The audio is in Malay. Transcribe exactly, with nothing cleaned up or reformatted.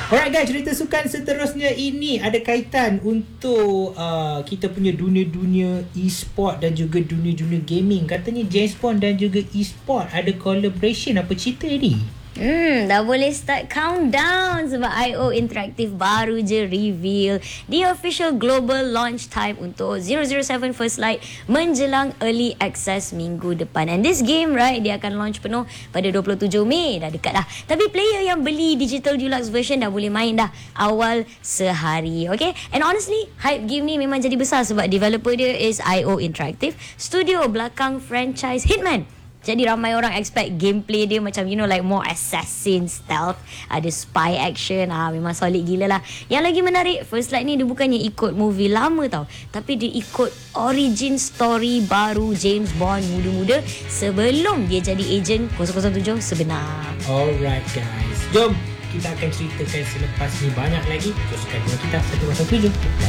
Alright guys, cerita sukan seterusnya ini ada kaitan untuk uh, kita punya dunia-dunia e-sport dan juga dunia-dunia gaming. Katanya James Bond dan juga e-sport ada collaboration. Apa cerita ni? Hmm, dah boleh start countdown sebab I O Interactive baru je reveal the official global launch time untuk zero zero seven First Light menjelang early access minggu depan. And this game, right, dia akan launch penuh pada dua puluh tujuh Mei. Dah dekat dah. Tapi player yang beli digital deluxe version dah boleh main dah awal sehari. Okay? And honestly, hype game ni memang jadi besar sebab developer dia is I O Interactive, studio belakang franchise Hitman. Jadi ramai orang expect gameplay dia macam, you know, like more assassin stealth, ada spy action. Ah, memang solid gila lah. Yang lagi menarik, First Light ni dia bukannya ikut movie lama tau, tapi dia ikut origin story baru James Bond muda-muda sebelum dia jadi ejen kosong kosong tujuh sebenar. Alright guys, jom kita akan ceritakan selepas ni banyak lagi. Teruskan dengan kita satu kosong tujuh.